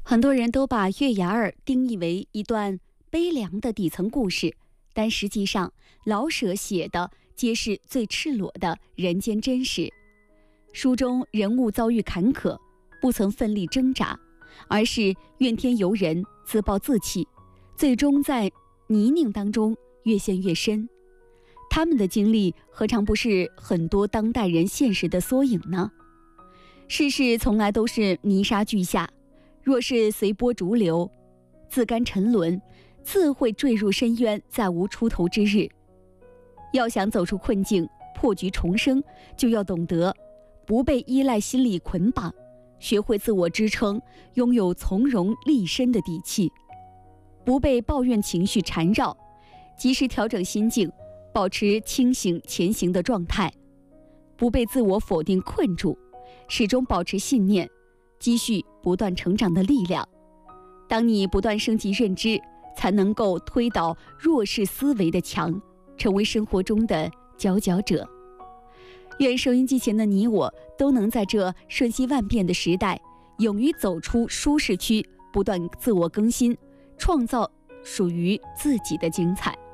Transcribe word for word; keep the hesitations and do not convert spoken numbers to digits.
很多人都把月牙儿定义为一段悲凉的底层故事，但实际上老舍写的皆是最赤裸的人间真实。书中人物遭遇坎坷，不曾奋力挣扎，而是怨天尤人，自暴自弃，最终在泥泞当中越陷越深。他们的经历何尝不是很多当代人现实的缩影呢？世事从来都是泥沙俱下，若是随波逐流，自甘沉沦，自会坠入深渊，再无出头之日。要想走出困境，破局重生，就要懂得不被依赖心理捆绑，学会自我支撑，拥有从容立身的底气，不被抱怨情绪缠绕，及时调整心境，保持清醒前行的状态，不被自我否定困住，始终保持信念，积蓄不断成长的力量。当你不断升级认知，才能够推倒弱势思维的墙，成为生活中的佼佼者。愿收音机前的你我都能在这瞬息万变的时代，勇于走出舒适区，不断自我更新，创造属于自己的精彩。